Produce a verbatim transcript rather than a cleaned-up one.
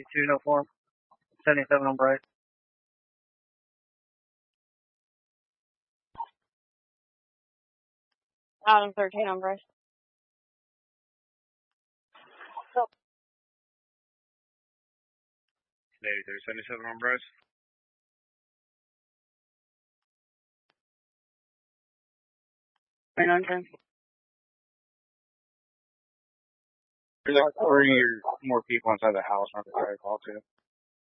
two, no form. seventy-seven on Bryce. Adam thirteen on Bryce. eighty-three, seventy-seven on Bryce. twenty-nine ten. There's like three or more people inside the house. I'm going to try to call to.